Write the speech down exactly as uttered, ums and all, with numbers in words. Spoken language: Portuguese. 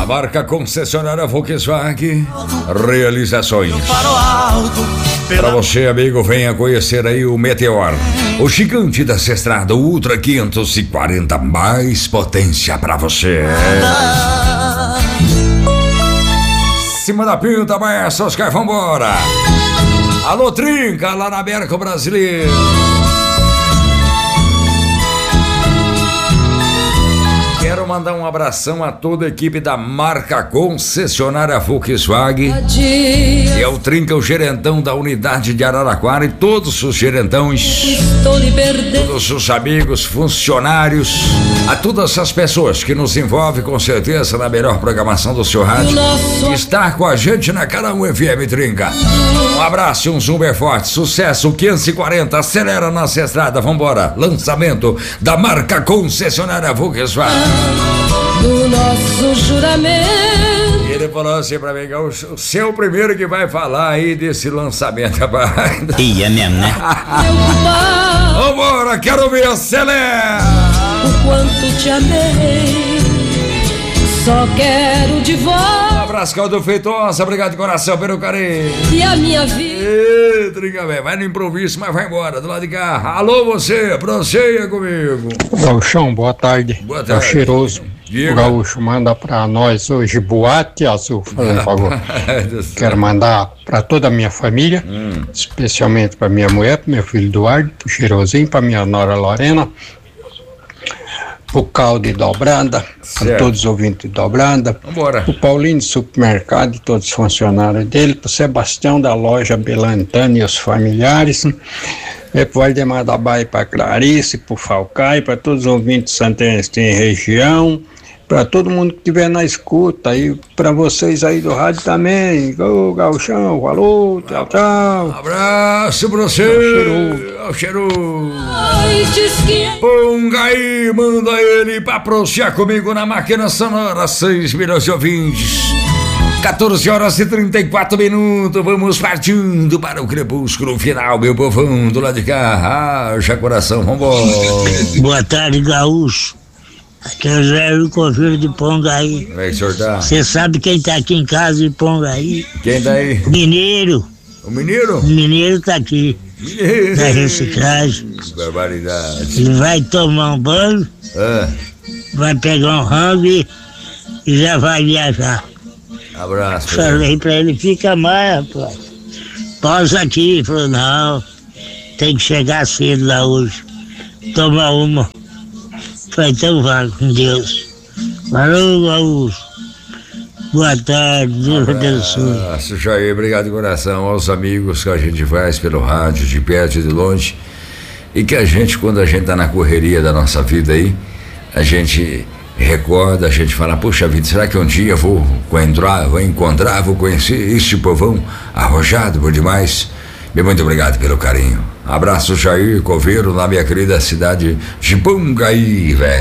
marca concessionária Volkswagen Realizações. Para você, amigo, venha conhecer aí o Meteor, o gigante dessa estrada, o Ultra quinhentos e quarenta, mais potência para você. Cima da pinta, maestro Oscar, vambora. Alô, Trinca, lá na América Brasileira. Quero mandar um abração a toda a equipe da marca concessionária Volkswagen. E é o Trinca, o gerentão da unidade de Araraquara e todos os gerentões, todos os amigos, funcionários, a todas essas pessoas que nos envolvem com certeza na melhor programação do seu rádio. Está com a gente na Canal F M Trinca. Um abraço, um super forte, sucesso, quinhentos e quarenta, acelera nossa estrada, vambora. Lançamento da marca concessionária Volkswagen. Do nosso juramento. E ele falou assim pra mim, o seu primeiro que vai falar aí desse lançamento, rapaz. Ia mesmo, né? Vambora, quero ver, acelera! O quanto te amei, só quero de volta. Um abraço, Caldo Feitosa, obrigado de coração pelo carinho. E a minha vida. Ê, Trinca, velho, vai no improviso, mas vai embora, do lado de cá. Alô, você, proceia comigo. Gauchão, boa tarde. Boa tarde. É o Cheiroso. Diga. O Gaúcho manda pra nós hoje Boate Azul, fazendo favor. Quero mandar pra toda a minha família, hum. especialmente pra minha mulher, pro meu filho Eduardo, pro Cheirosinho, pra minha nora Lorena, pro Caldo de Dobranda, para todos os ouvintes de Dobranda, Vambora. pro Paulinho do supermercado e todos os funcionários dele, pro Sebastião da loja Belantana e os familiares, é pro Valdemar da Baia, pra Clarice, pro Falcai, para todos os ouvintes santenses em região, para todo mundo que estiver na escuta e para vocês aí do rádio também. Ô, Gauchão, falou, tchau, tchau. Abraço pra você. Ao cheiro. Ponga aí, manda ele pra pronunciar comigo na máquina sonora. seis milhões de ouvintes. quatorze horas e trinta e quatro minutos. Vamos partindo para o crepúsculo final, meu povão do lado de cá. Haja coração, vambora. Boa tarde, Gaúcho. Aqui é o Zé do Coveiro de Pongaí. Como é que o senhor tá? Você sabe quem tá aqui em casa de Pongaí? Quem tá aí? Mineiro. O Mineiro? O Mineiro tá aqui. Mineiro. Da reciclagem. Barbaridade. Ele vai tomar um banho, Ah. vai pegar um rango e já vai viajar. Abraço. Falei pra ele, fica mais, rapaz. Pausa aqui. Ele falou, não, tem que chegar cedo lá hoje. Toma uma. Falei, então vai, com Deus. Falou, Gaúcho. Boa tarde, Deus abençoe. Abraço, Jair, obrigado de coração aos amigos que a gente faz pelo rádio, de perto e de longe. E que a gente, quando a gente tá na correria da nossa vida aí, a gente recorda, a gente fala, poxa vida, será que um dia vou encontrar, vou encontrar, vou conhecer este povão arrojado por demais? Bem, muito obrigado pelo carinho. Abraço, Jair Coveiro, na minha querida cidade de Pongaí, velho.